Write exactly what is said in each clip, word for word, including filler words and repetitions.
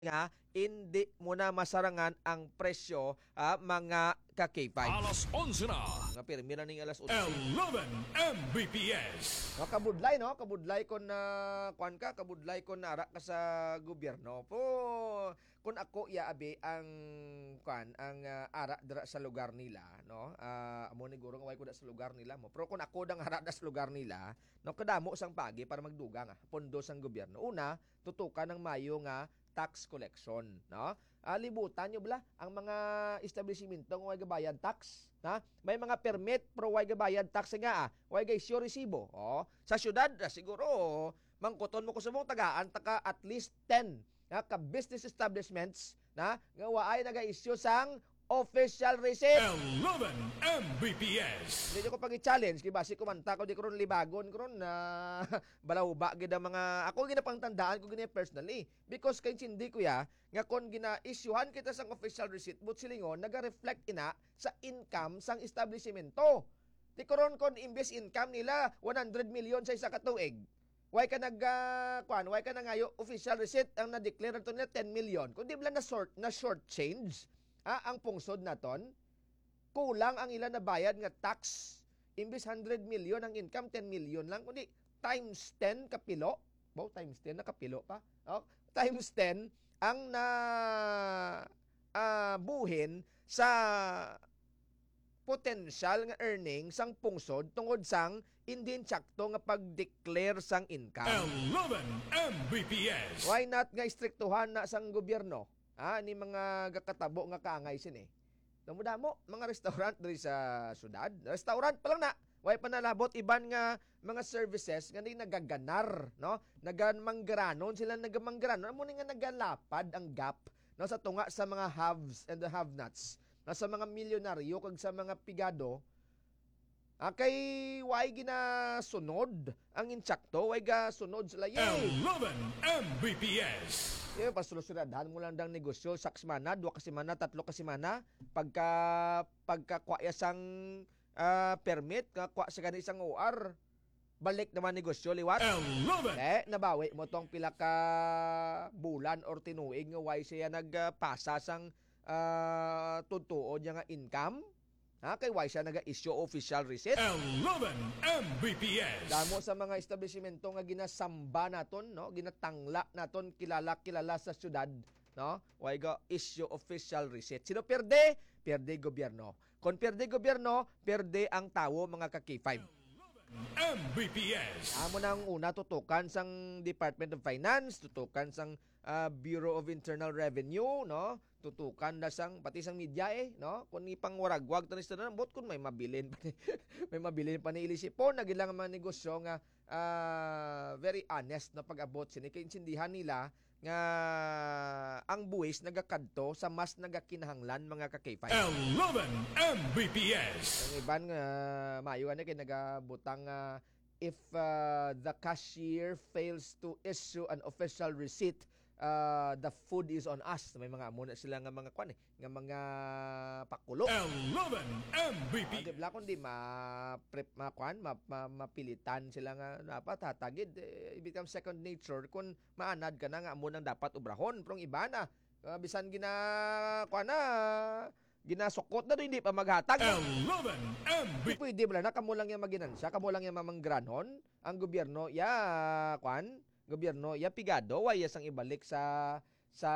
nga hindi mo na masarangan ang presyo ah, mga ka-K five. Alas onse na. Nga pirmi na ning alas onse. eleven M B P S. No, kabudlay no, kabudlay kon na kwan ka, kabudlay kon na ara ka sa gobyerno. Po kun ako yaabi ang kwan ang uh, ara dira sa lugar nila, no? Ah uh, amo ni guro way ko da sa lugar nila mo. Pero kun ako dang ara da sa lugar nila, no kadamo sang pagi para magduga nga pondo sang gobyerno. Una, tutukan ng mayo nga tax collection, no? Ah, libutan nyo bala ang mga establishmento ng way gabayad tax, na? May mga permit pro way gabayad tax nga, ah. Way gaisyo resibo. Oh, sa syudad ah, siguro mangkuton mo ko sa mong tagaan taka at least ten na ka business establishments na nga waay naga-issue sang official receipt. eleven M B P S. Hindi ko pag i-challenge, kaya basi kumanta ko, di ko ron libagon ko ron na balawba, gina mga, ako gina pang tandaan ko gina personally. Because kay hindi ko ya, nga kon gina-issuehan kita sang official receipt, but silingon, naga-reflect ina sa income sang establishmento. Di ko ron kon imbes income nila, one hundred million sa isa katuig. Why ka nag, uh, kwan, why ka na ngayon, official receipt, ang na-declare ito nila ten million. Kung di bala na short, na short change, ah, ang pungsod naton, kulang ang ilan na bayad nga tax. Imbis one hundred million ang income, ten million lang. Kundi times ten kapilo. Bo, times ten na kapilo pa. Oh, times ten ang na uh, buhin sa potential nga earnings sang pungsod tungod sang hindi tsakto nga pag-declare sang income. eleven M B P S. Why not nga istriktuhan na sang gobyerno? Ah, ni mga gakatabo nga kaangay sin eh. Damo-damo mga restaurant diri sa syudad. Restaurant pa lang na. Way pa nalabot iban nga mga services nga ni nagaganar, no? Nagamanggranon sila nagamanggranon. Amo ni nga nagalapad ang gap no sa tunga sa mga haves and the have-nots. No, sa mga milyonaryo kag sa mga pigado. Ah, kay way ginasunod ang insakto, way ga sunod sila. Yay! eleven M B P S. Eh, pasulod-suladahan mo lang dang negosyo, sak semana, dua ka semana, tatlo ka semana, pagka, pagka kwaya sang uh, permit, kwa sa ganit isang O R, balik naman negosyo, liwat. eleven. Eh, nabawi mo tong pila ka bulan or tinuig nga why siya nagpasa sang uh, tutuon niya nga income. Ha, kay why siya naga-issue official receipt? eleven M B P S. Damo sa mga establishmento nga ginasamba naton, no? Ginatangla naton kilala-kilala sa syudad, no? Why ga issue official receipt. Sino perde? Perde gobyerno. Kung perde gobyerno, perde ang tawo mga ka-K five. M B P S. Amo nang una tutukan sang Department of Finance, tutukan sang uh, Bureau of Internal Revenue, no? Tutukan na sang pati sang media eh, no? Kung ipang waragwag tanis na bot kun may mabilin pa ni, may mabilin pa ni ilisipon nagilang mga negosyo nga uh, very honest na pag-abot sini kay insindihan nila nga ang buwis nagakadto sa mas nagakinahanglan mga ka-K five. eleven M B P S. Ang iban nga uh, maayo ani kay nagabutang uh, if uh, the cashier fails to issue an official receipt, uh, the food is on us. May mga amo na sila nga mga kwan eh, nga mga pakulo. eleven M B P S. Uh, di bla kundi ma prep ma kwan ma, ma, mapilitan sila nga dapat hatagid eh, it becomes second nature kung maanad ka na nga amo nang dapat ubrahon pero iba na uh, bisan gina kwan na ginasukot na doon, hindi pa maghatag. eleven M B P S. Pwede ba na kamo lang yung maginansya, kamo lang yung mamanggranon, ang gobyerno ya kwan, gobyerno ya pigado way sang ibalik sa sa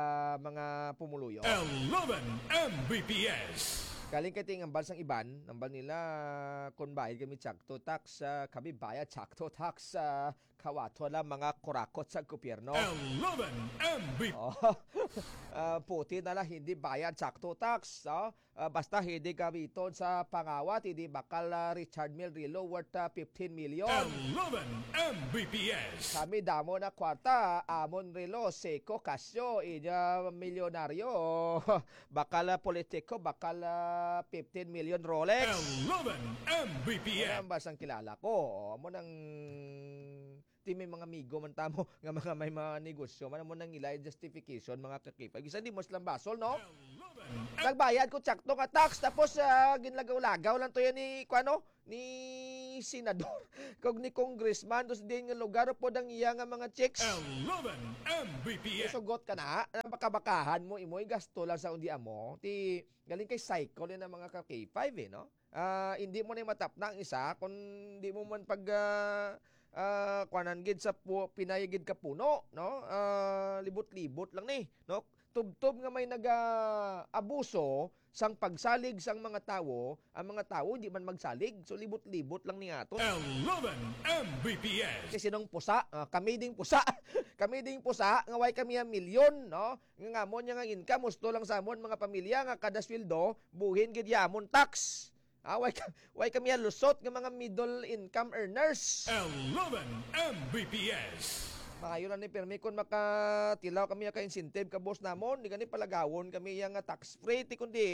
mga pumuluyo. eleven M B P S. Galing kay ting ambal sang iban, ambal nila kun bayad kami tsakto tax, uh, kami bayad tsakto tax, uh, kawato lang mga kurakot sa gobyerno. eleven M B P S. Oh, uh, puti na lang hindi bayad sakto tax. Oh? Uh, basta hindi gamiton sa pangawat, hindi bakal uh, Richard Mille Rilo worth uh, fifteen million. eleven M B P S. Kami damo na kwarta, Amon Rilo, Seco, Casio, inya milyonaryo. Bakal uh, politiko, bakal uh, fifteen million Rolex. eleven M B P S. Ano ang basang kilala ko? Mo nang ti may mga amigo man tamo nga mga may mga negosyo man mo nang ilay justification mga kakipay. Isa di mo silang basol, no? Nagbayad ko tsakto nga tax tapos uh, ginlagaw-lagaw lang to yan ni kuano ni senador kog ni congressman dos din nga lugar po dang iya nga mga checks. eleven M B P S. Sugot ka na, napakabakahan mo imoy gasto lang sa undi amo. Ti galing kay cycle yan ang mga ka K five eh, no? Ah, hindi mo na matap na ang isa kung hindi mo man pag uh, uh, kuanan gid sa pu, pinayagid ka puno, no? Ah, libot-libot lang ni, no? Tubtob nga may naga-abuso sang pagsalig sang mga tawo, ang mga tawo hindi man magsalig. So libot-libot lang ni aton. eleven M B P S. Kasi sinong pusa, ah, kami ding pusa. Kami ding pusa nga way kami ang milyon, no? Nga nga mo nya nga income gusto lang sa amon mga pamilya nga kada sweldo buhin gid yamon tax. Ah, way, way kami ang lusot nga mga middle income earners. eleven M B P S. Maayo lang ni permi kon makatilaw kami ka incentive ka boss namon, di kani palagawon kami yang tax free ti kundi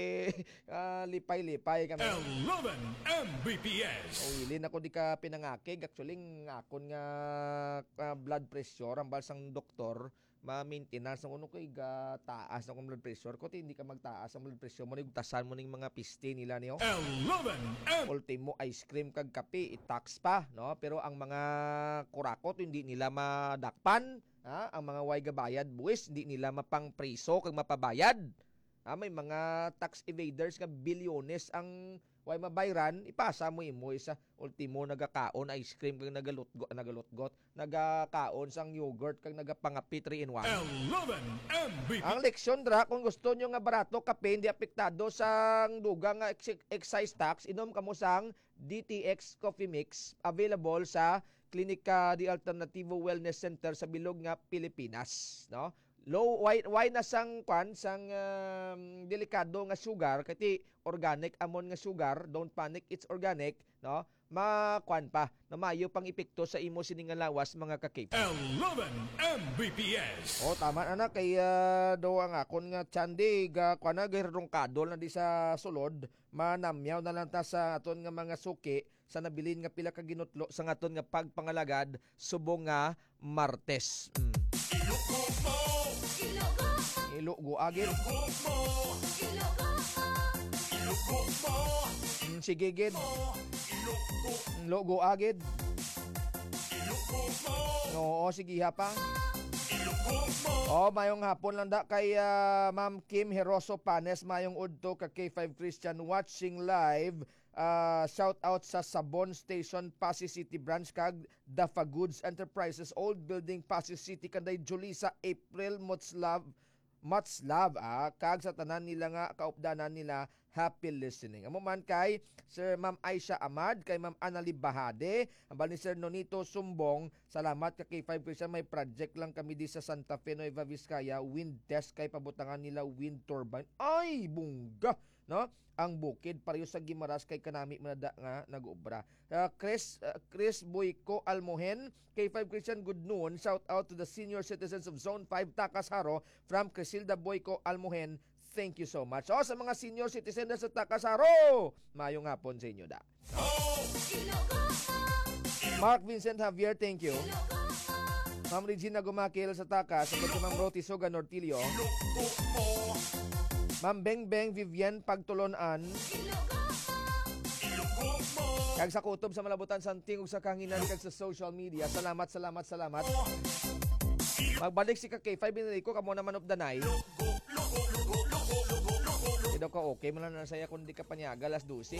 uh, lipay-lipay kami. eleven M B P S. O ilin ako di ka pinangakig actually ngakon nga uh, blood pressure ang balsang doktor ma-maintenance ng uno ko iga taas ng blood pressure ko ti hindi ka magtaas ang blood pressure mo nigtasan mo ning mga piste nila niyo. eleven M. Ultimo ice cream kag kape i-tax pa, no? Pero ang mga kurakot hindi nila madakpan, ha? Ang mga way gabayad buwis hindi nila mapang preso kag mapabayad. Ha? May mga tax evaders nga bilyones ang way mabayran, ipasa mo imo isa ultimo nagakaon ice cream kag nagalutgot nagalutgot, nagakaon sang yogurt kag nagapangapi three in one. eleven M B P S. Ang leksyon dra kung gusto nyo nga barato kape hindi apektado sang dugang nga ex- excise tax, inom kamo sang D T X Coffee Mix available sa Klinika di Alternativo Wellness Center sa Bilog nga Pilipinas, no? Low why why na sang kwan sang um, delikado nga sugar kati organic amon nga sugar, don't panic, it's organic, no? Makwan pa na mayo pang epekto sa imo sining nga lawas mga kakip. eleven M B P S. Oh, tama anak kay uh, do ang akon nga tiyandi ga kuana gayrong kadol na di sa sulod, manamyaw na lang ta sa aton nga mga suki sa nabilin nga pila ka ginutlo sa aton nga pagpangalagad subong nga Martes. Mm. Ilugo agil. Mm, sige gid. Logo agid. Oo, sige ha pa. Oh, mayong hapon lang da kay uh, Ma'am Kim Heroso Panes, mayong udto ka K five Christian watching live. Uh, shout out sa Sabon Station, Pasig City Branch kag Dafa Goods Enterprises Old Building, Pasig City kanday Julisa April Motslav Motslav ah, kag sa tanan nila nga kaupdanan nila happy listening. Amo man kay Sir Ma'am Aisha Ahmad, kay Ma'am Anali Bahade, ambal ni Sir Nonito Sumbong, salamat ka K five Christian, may project lang kami di sa Santa Fe Nueva Vizcaya, wind test kay pabutangan nila wind turbine. Ay bungga, no? Ang bukid pareho sa Gimaras kay kanami manada nga nag-obra. Uh, Chris uh, Chris Boyko Almohen, K five Christian, good noon. Shout out to the senior citizens of Zone five Takasaro from Crisilda Boyko Almohen. Thank you so much. O, sa mga senior citizens sa Takasaro, mayong hapon sa inyo da. Mark Vincent Javier, thank you. Ma'am Regina Gumakil sa Takas, sa Ma'am Roti Soga Nortilio. Ma'am Beng Beng Vivian Pagtulonan. Kag sa kutob sa malabutan santing ug sa kanginan kag sa social media. Salamat, salamat, salamat. Magbalik si ka K five Enrico kamo naman of the night. Hindi ka okay man lang na saya kung di ka panyaga alas dose.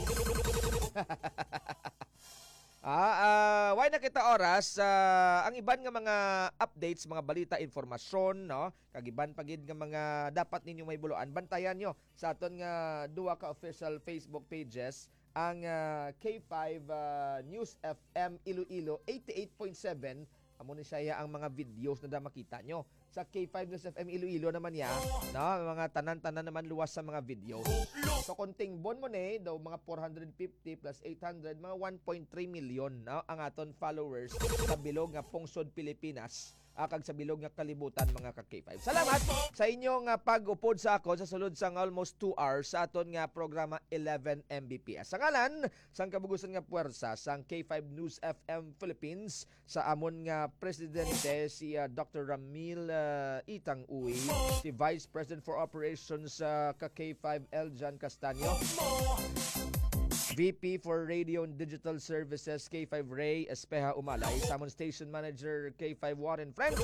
Ah, uh, why na kita oras uh, ang iban nga mga updates, mga balita, informasyon, no? Kag iban pagid nga mga dapat ninyo may buluan. Bantayan nyo sa aton nga duwa ka official Facebook pages, ang uh, K five uh, News F M Iloilo eighty-eight point seven. Amo ni siya ang mga videos na da makita nyo. Sa K five News F M Iloilo naman ya, no? Mga tanan-tanan naman luwas sa mga video. So konting bon mo ne, daw mga four hundred fifty plus eight hundred, mga one point three million, no? Ang aton followers sa bilog nga Pungsod Pilipinas. akag sa bilog nga kalibutan mga ka K five. Salamat sa inyong uh, pag-upod sa ako sa sulod sang almost two hours sa aton nga programa eleven M B P S. Sa ngalan sang kabugusan nga puwersa sang K five News F M Philippines sa amon nga presidente si uh, Doctor Ramil uh, Itang Uy, si Vice President for Operations sa uh, ka K five Eljan Castaño, V P for Radio and Digital Services K five Ray Espeja Umalay, Samon Station Manager K five Warren Frank.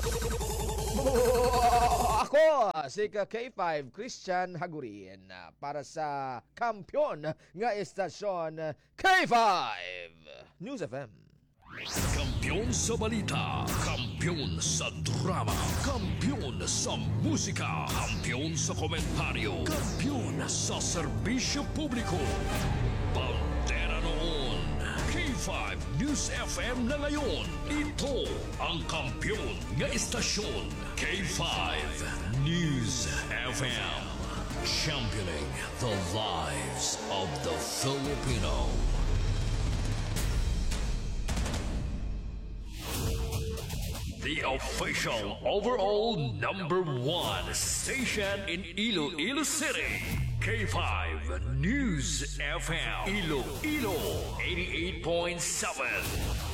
Ako si ka K five Christian Hagurin para sa kampyon nga estasyon K five News F M. Kampiyon sa balita, kampiyon sa drama, kampiyon sa musika, kampiyon sa komentaryo, kampiyon sa serbisyo publiko. Pantera noon, K five News F M na ngayon. Ito ang kampiyon nga istasyon, K five News F M. Championing the lives of the Filipino. The official overall number one station in Iloilo City. K five News F M. Iloilo eighty-eight point seven.